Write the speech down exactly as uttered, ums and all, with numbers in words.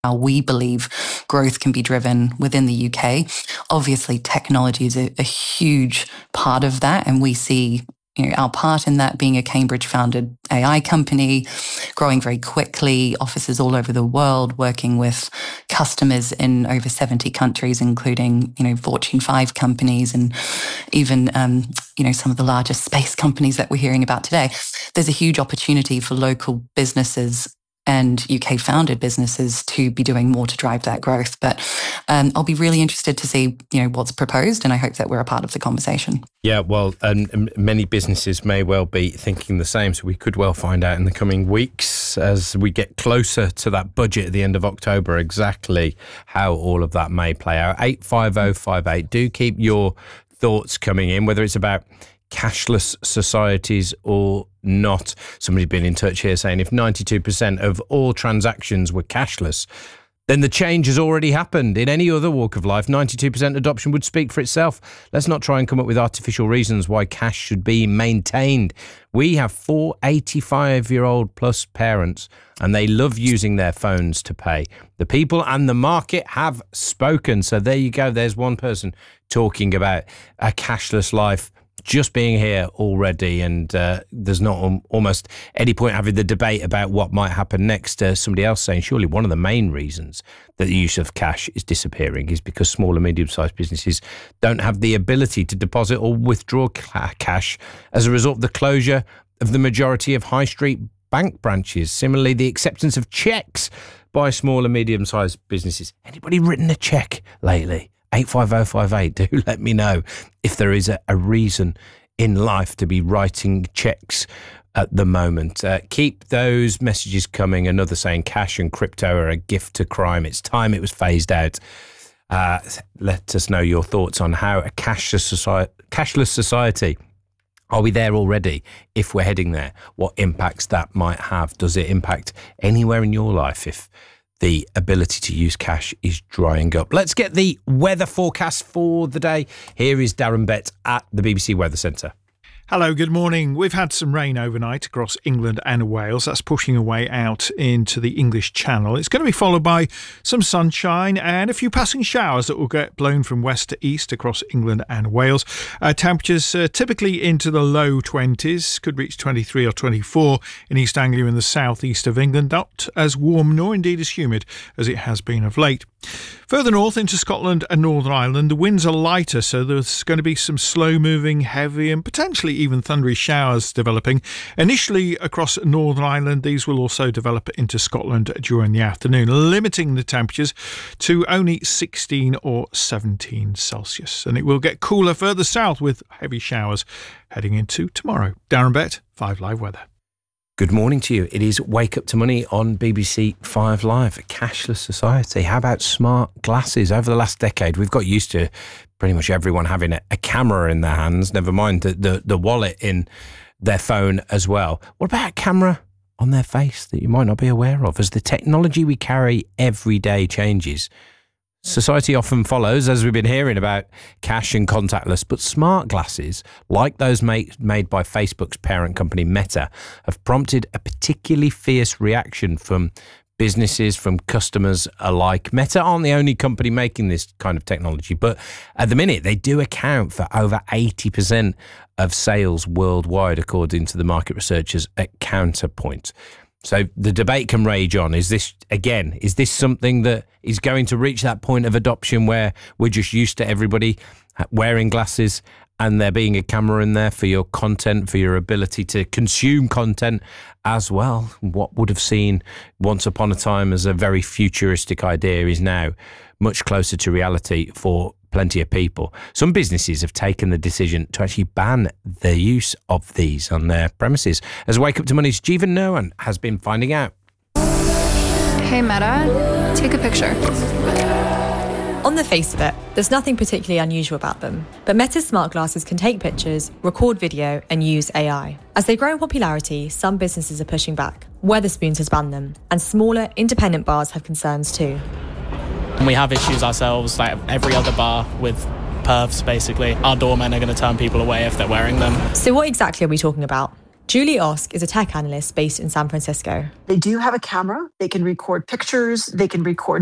how we believe growth can be driven within the U K. Obviously, technology is a, a huge part of that, and we see you know, our part in that being a Cambridge-founded A I company, growing very quickly, offices all over the world, working with customers in over seventy countries, including you know Fortune five companies and even um, you know some of the largest space companies that we're hearing about today. There's a huge opportunity for local businesses and U K-founded businesses to be doing more to drive that growth. But um, I'll be really interested to see, you know, what's proposed, and I hope that we're a part of the conversation. Yeah, well, and many businesses may well be thinking the same, so we could well find out in the coming weeks as we get closer to that budget at the end of October exactly how all of that may play out. eight five oh five eight, do keep your thoughts coming in, whether it's about cashless societies or not. Somebody's been in touch here saying if ninety-two percent of all transactions were cashless, then the change has already happened. In any other walk of life, ninety-two percent adoption would speak for itself. Let's not try and come up with artificial reasons why cash should be maintained. We have four eighty-five-year-old plus parents, and they love using their phones to pay. The people and the market have spoken. So there you go. There's one person talking about a cashless life just being here already, and uh, there's not um, almost any point having the debate about what might happen next. Uh, somebody else saying surely one of the main reasons that the use of cash is disappearing is because small and medium-sized businesses don't have the ability to deposit or withdraw ca- cash as a result of the closure of the majority of high street bank branches. Similarly, the acceptance of cheques by small and medium-sized businesses. Anybody written a cheque lately? eight five oh five eight, do let me know if there is a, a reason in life to be writing cheques at the moment. Uh, keep those messages coming. Another saying cash and crypto are a gift to crime. It's time it was phased out. Uh, let us know your thoughts on how a cashless society, cashless society, are we there already? If we're heading there, what impacts that might have? Does it impact anywhere in your life if the ability to use cash is drying up? Let's get the weather forecast for the day. Here is Darren Bett at the B B C Weather Centre. Hello, good morning. We've had some rain overnight across England and Wales. That's pushing away out into the English Channel. It's going to be followed by some sunshine and a few passing showers that will get blown from west to east across England and Wales. Uh, temperatures uh, typically into the low twenties, could reach twenty-three or twenty-four in East Anglia in the southeast of England. Not as warm nor indeed as humid as it has been of late. Further north into Scotland and Northern Ireland, the winds are lighter, so there's going to be some slow-moving, heavy and potentially even thundery showers developing. Initially across Northern Ireland, these will also develop into Scotland during the afternoon, limiting the temperatures to only sixteen or seventeen Celsius. And it will get cooler further south with heavy showers heading into tomorrow. Darren Bett, five Live Weather. Good morning to you. It is Wake Up to Money on B B C five Live, a cashless society. How about smart glasses? Over the last decade, we've got used to pretty much everyone having a, a camera in their hands, never mind the, the, the wallet in their phone as well. What about a camera on their face that you might not be aware of? As the technology we carry every day changes, society often follows, as we've been hearing about cash and contactless, but smart glasses, like those made, made by Facebook's parent company Meta, have prompted a particularly fierce reaction from businesses, from customers alike. Meta aren't the only company making this kind of technology, but at the minute they do account for over eighty percent of sales worldwide, according to the market researchers at Counterpoint. So the debate can rage on. Is this, again, is this something that is going to reach that point of adoption where we're just used to everybody wearing glasses and there being a camera in there for your content, for your ability to consume content as well? What would have seen once upon a time as a very futuristic idea is now much closer to reality for plenty of people. Some businesses have taken the decision to actually ban the use of these on their premises. As Wake Up to Money's Jeevan Nirwan has been finding out. Hey Meta, take a picture. On the face of it, there's nothing particularly unusual about them. But Meta's smart glasses can take pictures, record video and use A I. As they grow in popularity, some businesses are pushing back. Wetherspoons has banned them, and smaller, independent bars have concerns too. We have issues ourselves, like every other bar, with pervs, basically. Our doormen are going to turn people away if they're wearing them. So what exactly are we talking about? Julie Osk is a tech analyst based in San Francisco. They do have a camera. They can record pictures. They can record